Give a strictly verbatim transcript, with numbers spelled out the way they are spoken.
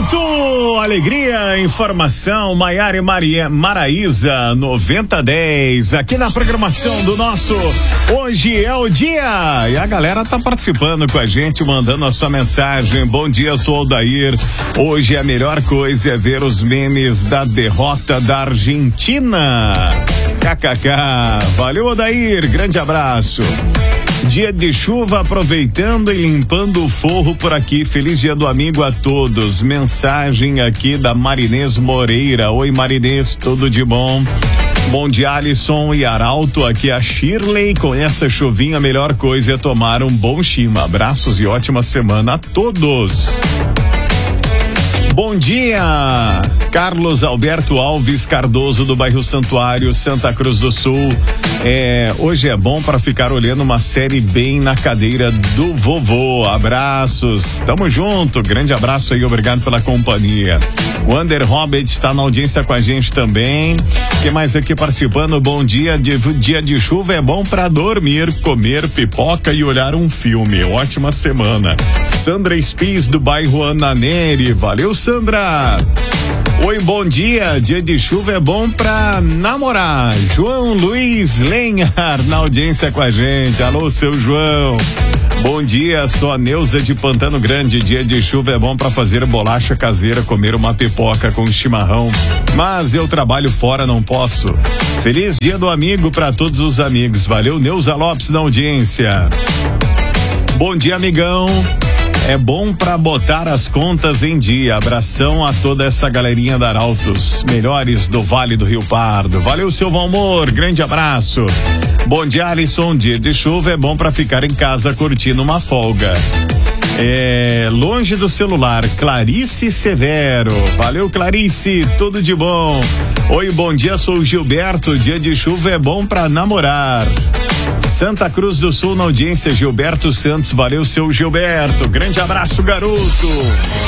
Garoto, alegria, informação, Maiara e Maria, Maraísa, noventa dez, aqui na programação do nosso Hoje é o Dia. E a galera tá participando com a gente, mandando a sua mensagem. Bom dia, sou Aldair. Hoje a melhor coisa é ver os memes da derrota da Argentina. K K K. Valeu, Aldair, grande abraço. Dia de chuva, aproveitando e limpando o forro por aqui. Feliz dia do amigo a todos. Mensagem aqui da Marinês Moreira. Oi, Marinês, tudo de bom? Bom dia, Alisson e Arauto. Aqui a Shirley. Com essa chuvinha, a melhor coisa é tomar um bom chima. Abraços e ótima semana a todos. Bom dia, Carlos Alberto Alves Cardoso, do bairro Santuário, Santa Cruz do Sul. É, hoje é bom para ficar olhando uma série bem na cadeira do vovô. Abraços, tamo junto, grande abraço aí, obrigado pela companhia. O Ander Robert está na audiência com a gente também. Quem mais aqui participando? Bom dia, de, dia de chuva é bom para dormir, comer pipoca e olhar um filme. Ótima semana. Sandra Spies, do bairro Ananeri. Valeu, Sandra. Oi, bom dia. Dia de chuva é bom pra namorar. João Luiz Lenhar na audiência com a gente. Alô, seu João. Bom dia, sou a Neuza de Pantano Grande. Dia de chuva é bom pra fazer bolacha caseira, comer uma pipoca com chimarrão. Mas eu trabalho fora, não posso. Feliz dia do amigo pra todos os amigos. Valeu, Neuza Lopes na audiência. Bom dia, amigão. É bom pra botar as contas em dia. Abração a toda essa galerinha da Arautos, melhores do Vale do Rio Pardo. Valeu, seu Valmor, grande abraço. Bom dia, Alisson. Dia de chuva é bom pra ficar em casa curtindo uma folga. É, longe do celular, Clarice Severo. Valeu, Clarice, tudo de bom. Oi, bom dia, sou o Gilberto. Dia de chuva é bom pra namorar. Santa Cruz do Sul na audiência, Gilberto Santos. Valeu, seu Gilberto, grande abraço, garoto.